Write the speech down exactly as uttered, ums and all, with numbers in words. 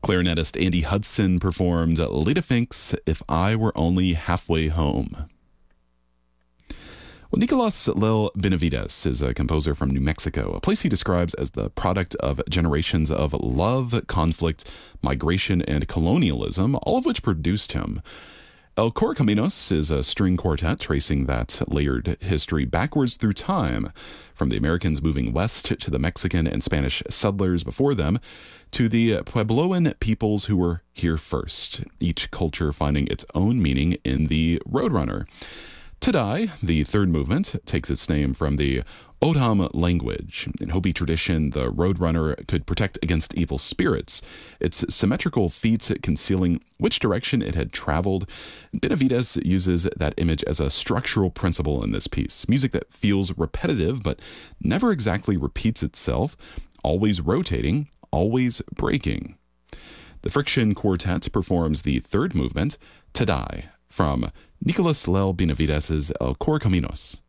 Clarinetist Andy Hudson performed Lita Fink's If I Were Only Halfway Home. Well, Nicolas Lel Benavides is a composer from New Mexico, a place he describes as the product of generations of love, conflict, migration, and colonialism, all of which produced him. El Correcaminos is a string quartet tracing that layered history backwards through time, from the Americans moving west to the Mexican and Spanish settlers before them, to the Puebloan peoples who were here first, each culture finding its own meaning in the Roadrunner. Tadai, the third movement, takes its name from the Ogham language. In Hopi tradition, the Roadrunner could protect against evil spirits, its symmetrical feet concealing which direction it had traveled. Benavides uses that image as a structural principle in this piece. Music that feels repetitive but never exactly repeats itself, always rotating, always breaking. The Friction Quartet performs the third movement, Tadai, from Nicolas Lel Benavides' El Correcaminos.